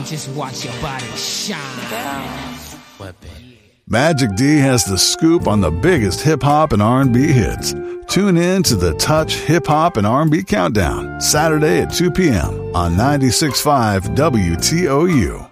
Just watch your body shine. Magic D has the scoop on the biggest hip-hop and R&B hits. Tune in to the Touch Hip Hop and R&B Countdown, Saturday at 2 p.m. on 96.5 WTOU.